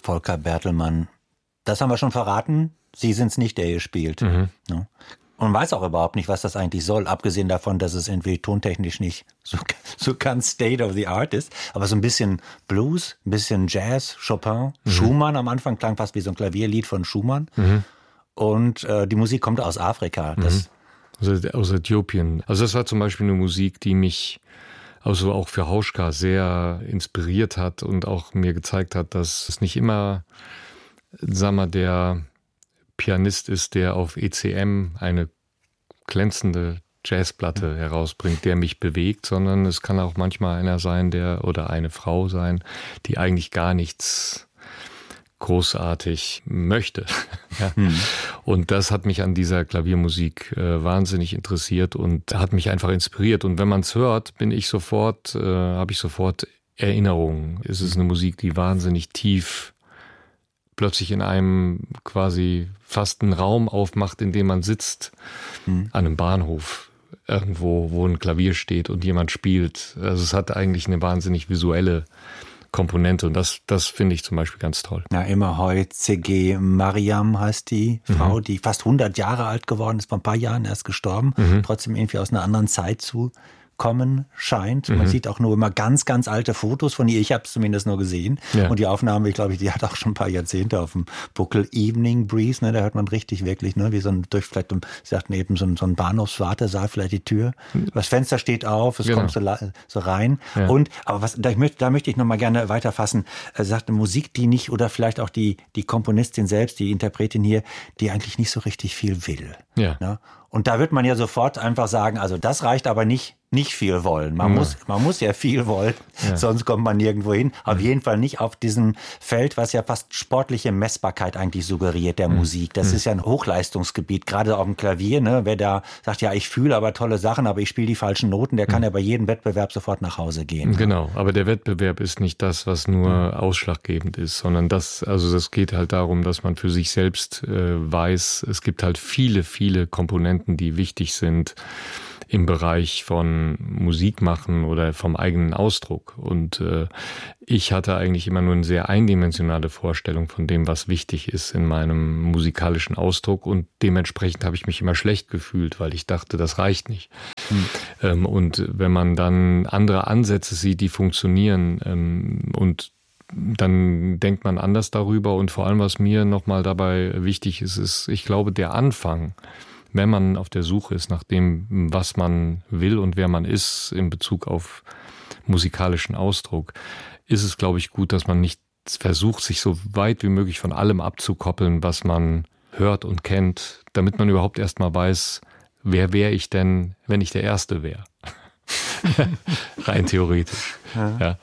Volker Bertelmann. Das haben wir schon verraten. Sie sind es nicht, der hier spielt. Ja. Und man weiß auch überhaupt nicht, was das eigentlich soll, abgesehen davon, dass es irgendwie tontechnisch nicht so ganz State of the Art ist. Aber so ein bisschen Blues, ein bisschen Jazz, Chopin, Schumann am Anfang klang fast wie so ein Klavierlied von Schumann. Und die Musik kommt aus Afrika. Das aus Äthiopien. Also das war zum Beispiel eine Musik, die mich also auch für Hauschka sehr inspiriert hat und auch mir gezeigt hat, dass es nicht immer, sagen wir, der Pianist ist, der auf ECM eine glänzende Jazzplatte herausbringt, der mich bewegt, sondern es kann auch manchmal einer sein, oder eine Frau sein, die eigentlich gar nichts großartig möchte. Ja. Und das hat mich an dieser Klaviermusik wahnsinnig interessiert und hat mich einfach inspiriert. Und wenn man es hört, habe ich sofort Erinnerungen. Es ist eine Musik, die wahnsinnig tief plötzlich in einem quasi fast einen Raum aufmacht, in dem man sitzt, an einem Bahnhof, irgendwo, wo ein Klavier steht und jemand spielt. Also es hat eigentlich eine wahnsinnig visuelle Komponente und das finde ich zum Beispiel ganz toll. Ja, Immerheu C.G. Mariam heißt die Frau, die fast 100 Jahre alt geworden ist, vor ein paar Jahren erst gestorben, trotzdem irgendwie aus einer anderen Zeit zu kommen scheint. Man sieht auch nur immer ganz, ganz alte Fotos von ihr. Ich habe es zumindest nur gesehen. Ja. Und die Aufnahme, ich glaube, die hat auch schon ein paar Jahrzehnte auf dem Buckel. Evening Breeze, ne, da hört man richtig wirklich, ne, wie so ein, Sie sagten eben, so ein Bahnhofswartesaal, vielleicht die Tür. Das Fenster steht auf, es kommt so rein. Ja. Und, aber da möchte ich noch mal gerne weiterfassen. Er sagte, Musik, die nicht, oder vielleicht auch die Komponistin selbst, die Interpretin hier, die eigentlich nicht so richtig viel will. Ja. Ne? Und da wird man ja sofort einfach sagen, also das reicht aber nicht viel wollen. Man muss ja viel wollen, sonst kommt man nirgendwo hin. Auf jeden Fall nicht auf diesem Feld, was ja fast sportliche Messbarkeit eigentlich suggeriert, der Musik. Das ist ja ein Hochleistungsgebiet, gerade auf dem Klavier. Ne? Wer da sagt, ja, ich fühle aber tolle Sachen, aber ich spiele die falschen Noten, der kann ja bei jedem Wettbewerb sofort nach Hause gehen. Genau, aber der Wettbewerb ist nicht das, was nur ausschlaggebend ist, sondern das geht halt darum, dass man für sich selbst weiß, es gibt halt viele, viele Komponenten, die wichtig sind im Bereich von Musik machen oder vom eigenen Ausdruck. Und ich hatte eigentlich immer nur eine sehr eindimensionale Vorstellung von dem, was wichtig ist in meinem musikalischen Ausdruck. Und dementsprechend habe ich mich immer schlecht gefühlt, weil ich dachte, das reicht nicht. Und wenn man dann andere Ansätze sieht, die funktionieren, und dann denkt man anders darüber. Und vor allem, was mir nochmal dabei wichtig ist, ich glaube, der Anfang, wenn man auf der Suche ist nach dem, was man will und wer man ist in Bezug auf musikalischen Ausdruck, ist es, glaube ich, gut, dass man nicht versucht, sich so weit wie möglich von allem abzukoppeln, was man hört und kennt, damit man überhaupt erst mal weiß, wer wäre ich denn, wenn ich der Erste wäre. Rein theoretisch. Ja.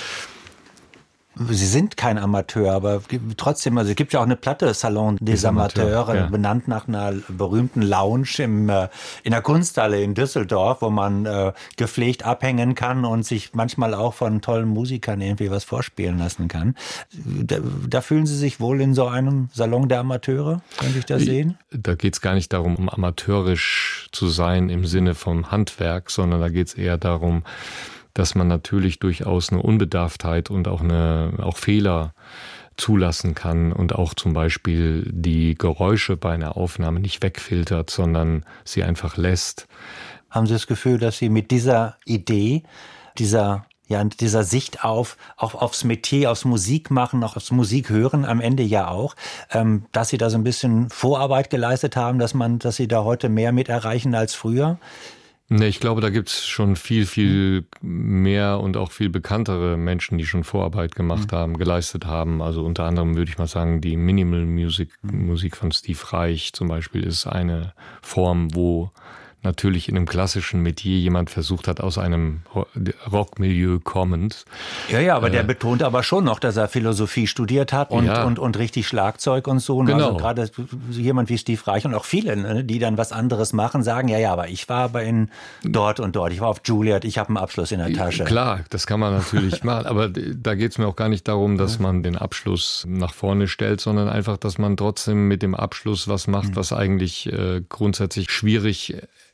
Sie sind kein Amateur, aber trotzdem, also es gibt ja auch eine Platte, Salon des Amateurs, benannt nach einer berühmten Lounge in der Kunsthalle in Düsseldorf, wo man gepflegt abhängen kann und sich manchmal auch von tollen Musikern irgendwie was vorspielen lassen kann. Da fühlen Sie sich wohl in so einem Salon der Amateure? Könnte ich das sehen? Da geht es gar nicht darum, um amateurisch zu sein im Sinne vom Handwerk, sondern da geht es eher darum, dass man natürlich durchaus eine Unbedarftheit und auch Fehler zulassen kann und auch zum Beispiel die Geräusche bei einer Aufnahme nicht wegfiltert, sondern sie einfach lässt. Haben Sie das Gefühl, dass Sie mit dieser Idee, dieser Sicht aufs Metier, aufs Musikmachen, auch aufs Musikhören am Ende ja auch, dass Sie da so ein bisschen Vorarbeit geleistet haben, dass Sie da heute mehr mit erreichen als früher? Nee, ich glaube, da gibt's schon viel, viel mehr und auch viel bekanntere Menschen, die schon Vorarbeit geleistet haben. Also unter anderem würde ich mal sagen, die Minimal Musik von Steve Reich zum Beispiel ist eine Form, wo natürlich in einem klassischen Metier jemand versucht hat, aus einem Rockmilieu kommend. Ja, aber der betont aber schon noch, dass er Philosophie studiert hat und richtig Schlagzeug und so. Genau. Also gerade jemand wie Steve Reich und auch viele, ne, die dann was anderes machen, sagen, aber ich war in dort und dort, ich war auf Juilliard, ich habe einen Abschluss in der Tasche. Klar, das kann man natürlich machen, aber da geht es mir auch gar nicht darum, dass man den Abschluss nach vorne stellt, sondern einfach, dass man trotzdem mit dem Abschluss was macht, was eigentlich grundsätzlich schwierig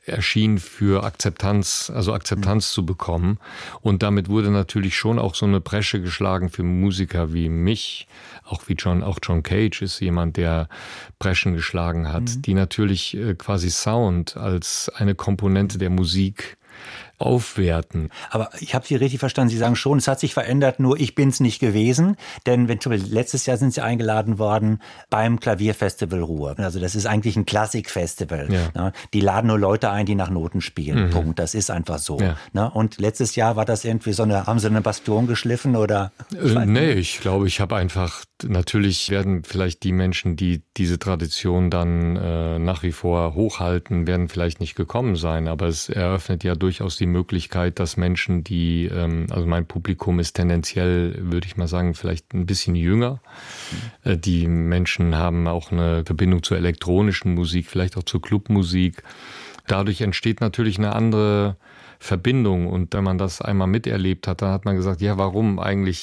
erschien für Akzeptanz, also Akzeptanz zu bekommen. Und damit wurde natürlich schon auch so eine Bresche geschlagen für Musiker wie mich, auch John Cage ist jemand, der Breschen geschlagen hat, die natürlich quasi Sound als eine Komponente der Musik aufwerten. Aber ich habe Sie richtig verstanden, Sie sagen schon, es hat sich verändert, nur ich bin's nicht gewesen, denn letztes Jahr sind Sie eingeladen worden beim Klavierfestival Ruhr. Also das ist eigentlich ein Klassikfestival. Ja. Die laden nur Leute ein, die nach Noten spielen. Punkt. Das ist einfach so. Ja. Und letztes Jahr war das irgendwie haben Sie eine Bastion geschliffen oder? Nee, ich glaube, ich habe einfach, natürlich werden vielleicht die Menschen, die diese Tradition dann nach wie vor hochhalten, werden vielleicht nicht gekommen sein, aber es eröffnet ja durchaus die Möglichkeit, dass Menschen, die, also mein Publikum ist tendenziell, würde ich mal sagen, vielleicht ein bisschen jünger. Die Menschen haben auch eine Verbindung zur elektronischen Musik, vielleicht auch zur Clubmusik. Dadurch entsteht natürlich eine andere Verbindung. Und wenn man das einmal miterlebt hat, dann hat man gesagt, ja, warum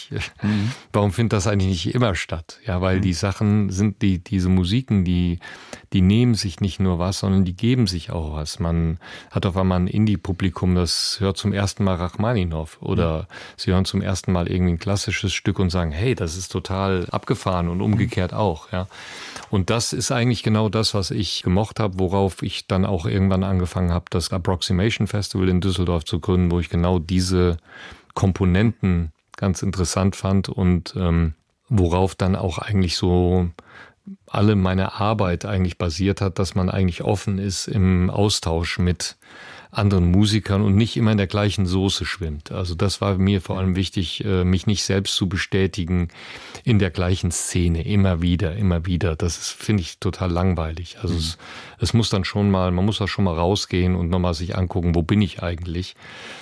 findet das eigentlich nicht immer statt? Ja, weil die Sachen sind, diese Musiken, die nehmen sich nicht nur was, sondern die geben sich auch was. Man hat auf einmal ein Indie-Publikum, das hört zum ersten Mal Rachmaninow oder sie hören zum ersten Mal irgendwie ein klassisches Stück und sagen, hey, das ist total abgefahren und umgekehrt auch, ja. Und das ist eigentlich genau das, was ich gemocht habe, worauf ich dann auch irgendwann angefangen habe, das Approximation Festival in Düsseldorf zu gründen, wo ich genau diese Komponenten ganz interessant fand und worauf dann auch eigentlich so alle meine Arbeit eigentlich basiert hat, dass man eigentlich offen ist im Austausch mit anderen Musikern und nicht immer in der gleichen Soße schwimmt. Also das war mir vor allem wichtig, mich nicht selbst zu bestätigen in der gleichen Szene, immer wieder. Das ist, finde ich, total langweilig. Also es muss dann schon mal, man muss da schon mal rausgehen und nochmal sich angucken, wo bin ich eigentlich?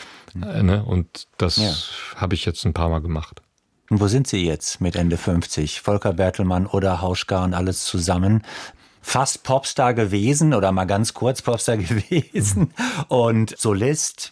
Und das habe ich jetzt ein paar Mal gemacht. Und wo sind Sie jetzt mit Ende 50? Volker Bertelmann oder Hauschka und alles zusammen? Fast Popstar gewesen oder mal ganz kurz Popstar gewesen und Solist,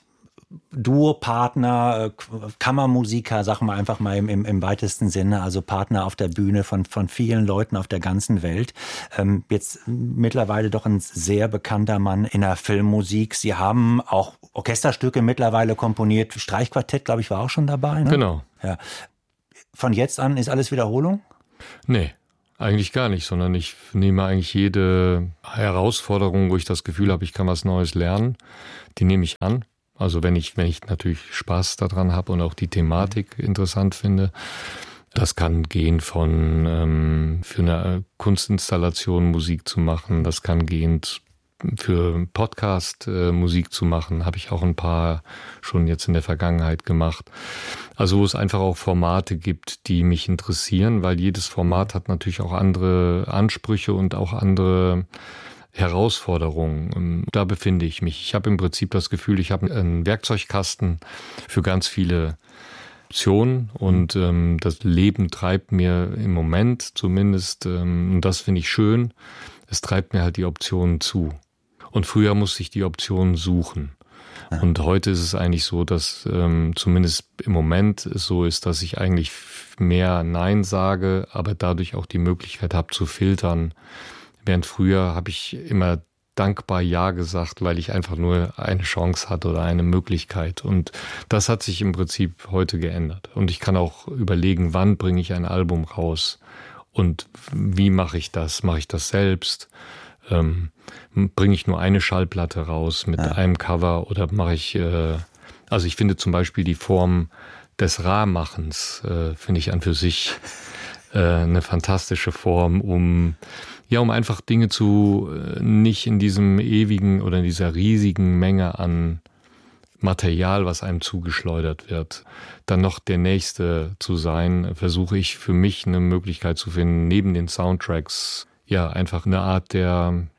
Duopartner, Kammermusiker, sagen wir einfach mal im weitesten Sinne, also Partner auf der Bühne von vielen Leuten auf der ganzen Welt. Jetzt mittlerweile doch ein sehr bekannter Mann in der Filmmusik. Sie haben auch Orchesterstücke mittlerweile komponiert. Streichquartett, glaube ich, war auch schon dabei. Ne? Genau. Ja. Von jetzt an ist alles Wiederholung? Nee. Eigentlich gar nicht, sondern ich nehme eigentlich jede Herausforderung, wo ich das Gefühl habe, ich kann was Neues lernen, die nehme ich an. Also wenn ich natürlich Spaß daran habe und auch die Thematik interessant finde. Das kann gehen von für eine Kunstinstallation Musik zu machen, das kann gehen für Podcast Musik zu machen, habe ich auch ein paar schon jetzt in der Vergangenheit gemacht. Also wo es einfach auch Formate gibt, die mich interessieren, weil jedes Format hat natürlich auch andere Ansprüche und auch andere Herausforderungen. Da befinde ich mich. Ich habe im Prinzip das Gefühl, ich habe einen Werkzeugkasten für ganz viele Optionen und das Leben treibt mir im Moment zumindest, und das finde ich schön, es treibt mir halt die Optionen zu. Und früher musste ich die Optionen suchen. Und heute ist es eigentlich so, dass zumindest im Moment es so ist, dass ich eigentlich mehr Nein sage, aber dadurch auch die Möglichkeit habe zu filtern. Während früher habe ich immer dankbar Ja gesagt, weil ich einfach nur eine Chance hatte oder eine Möglichkeit. Und das hat sich im Prinzip heute geändert. Und ich kann auch überlegen, wann bringe ich ein Album raus und wie mache ich das? Mache ich das selbst? Bringe ich nur eine Schallplatte raus mit einem Cover oder mache ich, also ich finde zum Beispiel die Form des Rahmachens, finde ich an für sich eine fantastische Form, um einfach Dinge nicht in diesem ewigen oder in dieser riesigen Menge an Material, was einem zugeschleudert wird, dann noch der Nächste zu sein, versuche ich für mich eine Möglichkeit zu finden, neben den Soundtracks einfach eine Art der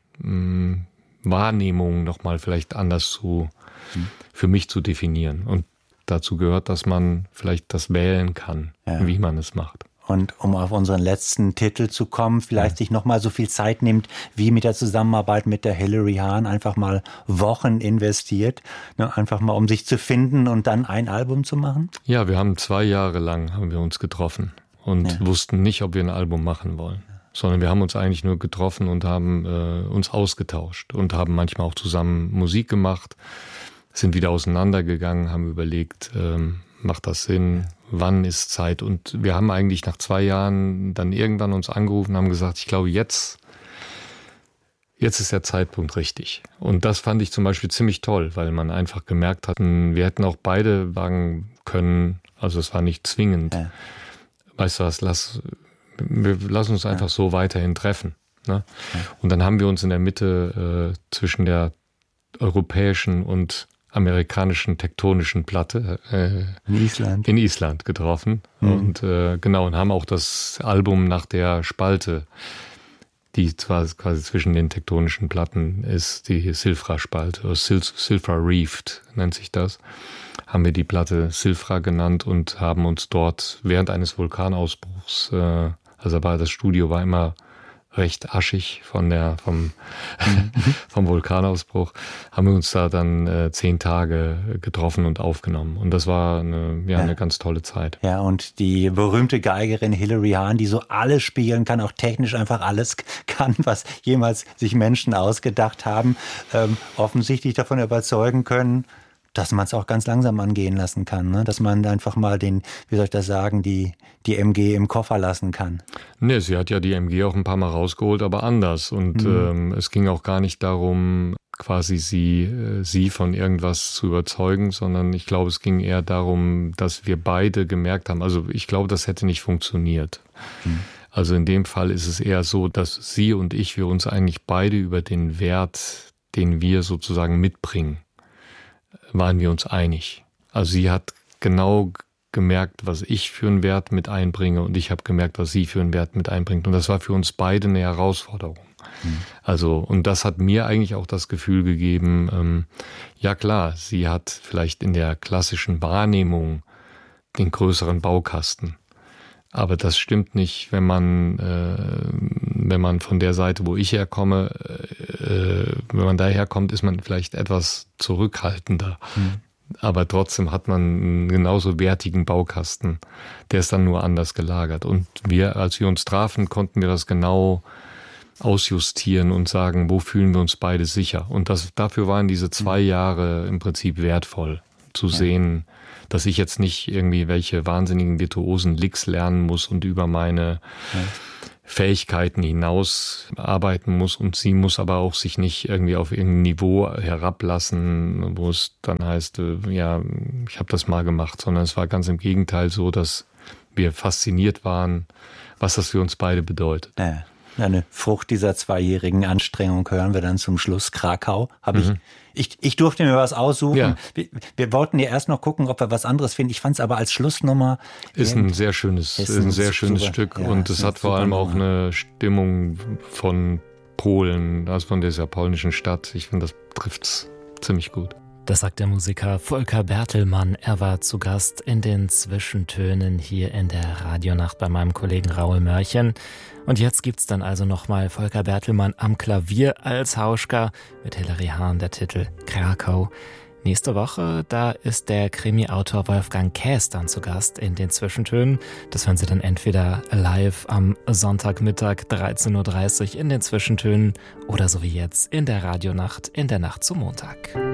Wahrnehmung nochmal vielleicht anders für mich zu definieren. Und dazu gehört, dass man vielleicht das wählen kann, wie man es macht. Und um auf unseren letzten Titel zu kommen, vielleicht sich nochmal so viel Zeit nimmt, wie mit der Zusammenarbeit mit der Hilary Hahn, einfach mal Wochen investiert, einfach mal um sich zu finden und dann ein Album zu machen? Ja, wir haben 2 Jahre lang haben wir uns getroffen und wussten nicht, ob wir ein Album machen wollen. sondern wir haben uns eigentlich nur getroffen und haben uns ausgetauscht und haben manchmal auch zusammen Musik gemacht, sind wieder auseinandergegangen, haben überlegt, macht das Sinn, wann ist Zeit? Und wir haben eigentlich nach 2 Jahren dann irgendwann uns angerufen und haben gesagt, ich glaube, jetzt ist der Zeitpunkt richtig. Und das fand ich zum Beispiel ziemlich toll, weil man einfach gemerkt hat, wir hätten auch beide sagen können, also es war nicht zwingend. Ja. Weißt du was, lass uns einfach so weiterhin treffen. Ne? Ja. Und dann haben wir uns in der Mitte zwischen der europäischen und amerikanischen tektonischen Platte in Island getroffen. Und und haben auch das Album nach der Spalte, die zwar quasi zwischen den tektonischen Platten ist, die Silfra-Spalte, oder Silfra Reefed nennt sich das, haben wir die Platte Silfra genannt und haben uns dort während eines Vulkanausbruchs, also das Studio war immer recht aschig vom Vulkanausbruch, haben wir uns da dann 10 Tage getroffen und aufgenommen. Und das war eine ganz tolle Zeit. Ja, und die berühmte Geigerin Hilary Hahn, die so alles spielen kann, auch technisch einfach alles kann, was jemals sich Menschen ausgedacht haben, offensichtlich davon überzeugen können, dass man es auch ganz langsam angehen lassen kann, ne? Dass man einfach mal die MG im Koffer lassen kann. Ne, sie hat ja die MG auch ein paar Mal rausgeholt, aber anders. Und es ging auch gar nicht darum, quasi sie von irgendwas zu überzeugen, sondern ich glaube, es ging eher darum, dass wir beide gemerkt haben, also ich glaube, das hätte nicht funktioniert. Also in dem Fall ist es eher so, dass sie und wir uns eigentlich beide über den Wert, den wir sozusagen mitbringen, waren wir uns einig. Also sie hat genau gemerkt, was ich für einen Wert mit einbringe und ich habe gemerkt, was sie für einen Wert mit einbringt. Und das war für uns beide eine Herausforderung. Also, und das hat mir eigentlich auch das Gefühl gegeben, ja klar, sie hat vielleicht in der klassischen Wahrnehmung den größeren Baukasten. Aber das stimmt nicht, wenn man von der Seite, wo ich herkomme, wenn man daherkommt, ist man vielleicht etwas zurückhaltender. Aber trotzdem hat man einen genauso wertigen Baukasten. Der ist dann nur anders gelagert. Und als wir uns trafen, konnten wir das genau ausjustieren und sagen, wo fühlen wir uns beide sicher. Und dafür waren diese 2 Jahre im Prinzip wertvoll, zu sehen, dass ich jetzt nicht irgendwie welche wahnsinnigen virtuosen Licks lernen muss und über meine Fähigkeiten hinaus arbeiten muss, und sie muss aber auch sich nicht irgendwie auf irgendein Niveau herablassen, wo es dann heißt, ja, ich habe das mal gemacht, sondern es war ganz im Gegenteil so, dass wir fasziniert waren, was das für uns beide bedeutet. Ja. Eine Frucht dieser 2-jährigen Anstrengung hören wir dann zum Schluss. Krakau. Ich durfte mir was aussuchen. Ja. Wir wollten ja erst noch gucken, ob wir was anderes finden. Ich fand es aber als Schlussnummer. Ist ein sehr schönes Stück. Ja, und es hat vor allem auch eine Stimmung von Polen, also von dieser polnischen Stadt. Ich finde, das trifft's ziemlich gut. Das sagt der Musiker Volker Bertelmann. Er war zu Gast in den Zwischentönen hier in der Radionacht bei meinem Kollegen Raul Mörchen. Und jetzt gibt's dann also nochmal Volker Bertelmann am Klavier als Hauschka mit Hilary Hahn, der Titel Krakau. Nächste Woche, da ist der Krimi-Autor Wolfgang Käs dann zu Gast in den Zwischentönen. Das hören Sie dann entweder live am Sonntagmittag 13.30 Uhr in den Zwischentönen oder so wie jetzt in der Radionacht in der Nacht zum Montag.